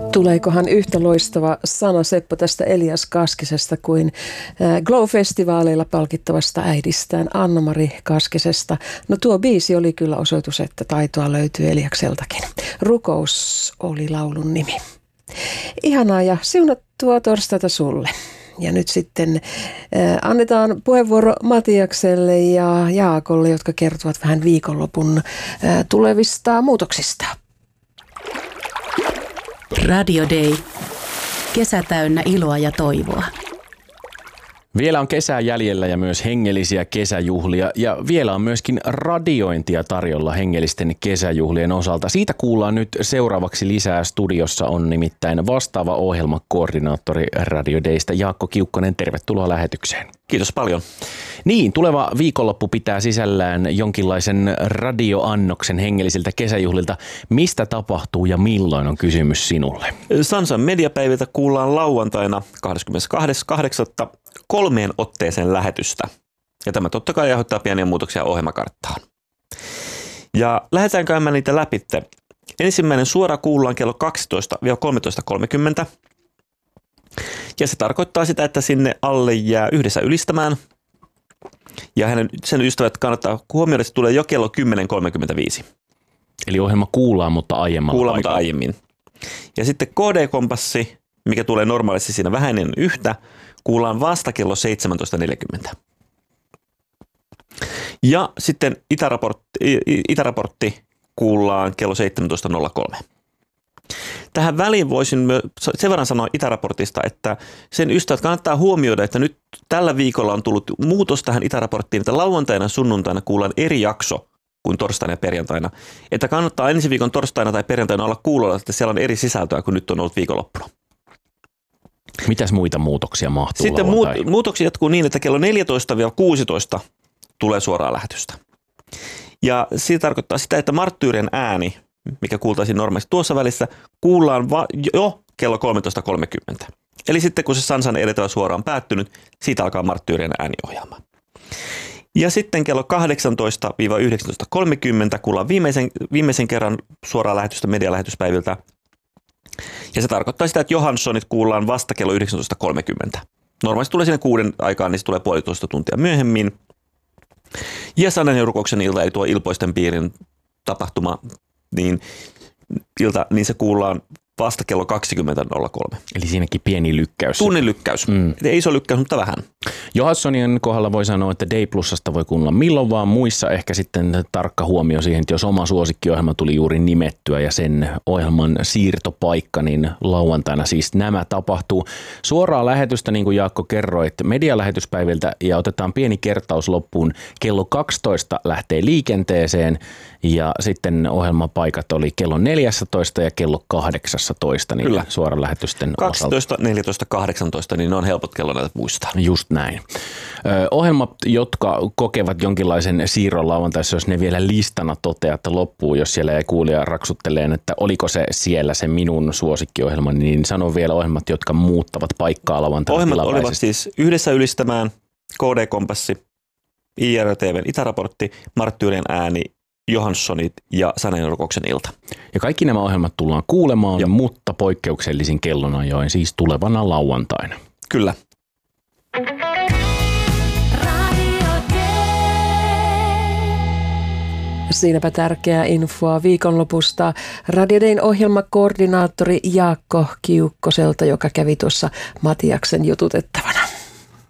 Tuleekohan yhtä loistava sana, Seppo, tästä Elias Kaskisesta kuin Glow-festivaaleilla palkittavasta äidistään Anna-Mari Kaskisesta. No tuo biisi oli kyllä osoitus, että taitoa löytyy Eliakseltakin. Rukous oli laulun nimi. Ihanaa ja siunattua torstaita sulle. Ja nyt sitten annetaan puheenvuoro Matiakselle ja Jaakolle, jotka kertovat vähän viikonlopun tulevista muutoksista. Radio Day. Kesä täynnä iloa ja toivoa. Vielä on kesää jäljellä ja myös hengellisiä kesäjuhlia ja vielä on myöskin radiointia tarjolla hengellisten kesäjuhlien osalta. Siitä kuullaan nyt seuraavaksi lisää. Studiossa on nimittäin vastaava ohjelmakoordinaattori Radio Daystä Jaakko Kiukkonen. Tervetuloa lähetykseen. Kiitos paljon. Niin, tuleva viikonloppu pitää sisällään jonkinlaisen radioannoksen hengellisiltä kesäjuhlilta. Mistä tapahtuu ja milloin on kysymys sinulle? Sansan mediapäiviltä kuullaan lauantaina 22.8. 3 otteeseen lähetystä. Ja tämä totta kai aiheuttaa pieniä muutoksia ohjelmakarttaan. Ja lähdetään käymään niitä läpi. Ensimmäinen suora kuullaan kello 12-13.30. Ja se tarkoittaa sitä, että sinne alle jää yhdessä ylistämään. Ja sen ystävät kannattaa huomioida, että se tulee jo kello 10.35. Eli ohjelma kuullaan, mutta aiemmin. Ja sitten KD-kompassi, mikä tulee normaalisti siinä vähän ennen yhtä, kuullaan vasta kello 17.40. Ja sitten itäraportti kuullaan kello 17.03. Tähän väliin voisin sen verran sanoa itäraportista, että sen ystävät kannattaa huomioida, että nyt tällä viikolla on tullut muutos tähän itäraporttiin, että lauantaina ja sunnuntaina kuullaan eri jakso kuin torstaina ja perjantaina. Että kannattaa ensi viikon torstaina tai perjantaina olla kuulolla, että siellä on eri sisältöä kuin nyt on ollut viikonloppuna. Mitäs muita muutoksia mahtuu sitten muutoksia jatkuu niin, että kello 14-16 tulee suoraa lähetystä. Ja se tarkoittaa sitä, että marttyyrien ääni, mikä kuultaisiin normaalisti tuossa välissä, kuullaan jo kello 13.30. Eli sitten kun se Sansan edetävä suora on päättynyt, siitä alkaa marttyyrien ääniohjelma. Ja sitten kello 18-19.30 kuullaan viimeisen kerran suoraa lähetystä medialähetyspäiviltä. Ja se tarkoittaa sitä, että Johanssonit kuullaan vasta kello 19.30. Normaalisti tulee sinne 6 aikaan, niin se tulee 1,5 tuntia myöhemmin. Ja Sanan ja rukouksen ilta, eli tuo Ilpoisten piirin tapahtuma, niin se kuullaan vasta kello 20.03. Eli siinäkin pieni lykkäys. Tunnin lykkäys. Ei iso lykkäys, mutta vähän. Johanssonien kohdalla voi sanoa, että Day Plusasta voi kuunnella milloin vaan, muissa ehkä sitten tarkka huomio siihen, että jos oma suosikkiohjelma tuli juuri nimettyä ja sen ohjelman siirtopaikka, niin lauantaina siis nämä tapahtuu. Suoraa lähetystä, niin kuin Jaakko kerroit, medialähetyspäiviltä ja otetaan pieni kertaus loppuun. Kello 12 lähtee liikenteeseen ja sitten ohjelmapaikat oli kello 14 ja kello 18 niin kyllä. Suoran lähetysten 12, 14, 18, niin ne on helpot kellonajat muistaa. Just näin. Ohjelmat, jotka kokevat jonkinlaisen siirron lauantaissa, jos ne vielä listana toteatte loppuun, jos siellä ei kuulija raksutteleen, että oliko se siellä se minun suosikkiohjelma, niin sano vielä ohjelmat, jotka muuttavat paikkaa lauantaina. Ohjelmat olivat siis Yhdessä ylistämään, KD-kompassi, IRTV:n itäraportti, Marttyyrien ääni, Johanssonit ja Sanan ja rukouksen ilta. Ja kaikki nämä ohjelmat tullaan kuulemaan, mutta poikkeuksellisin kellonajoin, siis tulevana lauantaina. Kyllä. Siinäpä tärkeää infoa viikonlopusta Radio Dayn ohjelmakoordinaattori Jaakko Kiukkoselta, joka kävi tuossa Matiaksen jututettavana.